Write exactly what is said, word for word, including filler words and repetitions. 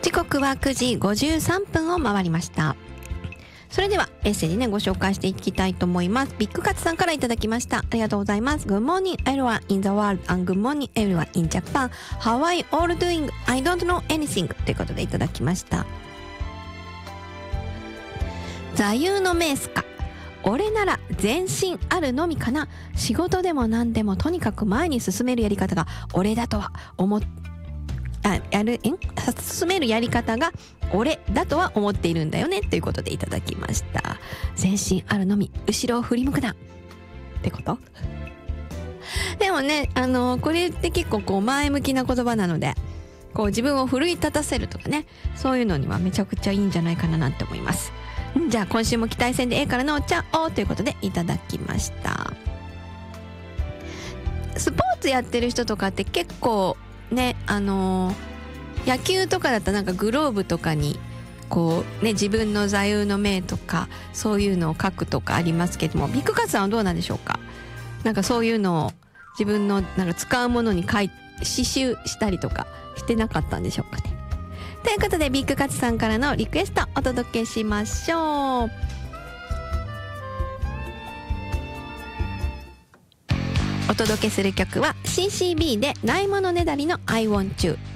時刻はくじごじゅうさんぷんを回りました。それではメッセージねご紹介していきたいと思います。ビッグカツさんからいただきました。ありがとうございます。 Good morning everyone in the world and good morning everyone in Japan. How are you all doing? I don't know anything ということでいただきました。座右の銘すか、俺なら前進あるのみかな。仕事でも何でもとにかく前に進めるやり方が俺だとは思っあやるん進めるやり方が俺だとは思っているんだよねということでいただきました。前進あるのみ、後ろを振り向くなってことでもね、あのこれって結構こう前向きな言葉なので、こう自分を奮い立たせるとかね、そういうのにはめちゃくちゃいいんじゃないかななんて思います。じゃあ今週も期待戦で A からのお茶をということでいただきました。スポーツやってる人とかって結構ね、あのー、野球とかだったらなんかグローブとかにこうね自分の座右の銘とかそういうのを書くとかありますけども、ビッグカツさんはどうなんでしょうか。なんかそういうのを自分のなんか使うものに書い刺繍したりとかしてなかったんでしょうかね。ということでビッグカツさんからのリクエストお届けしましょう。お届けする曲は シーシービー でないものねだりの I want you。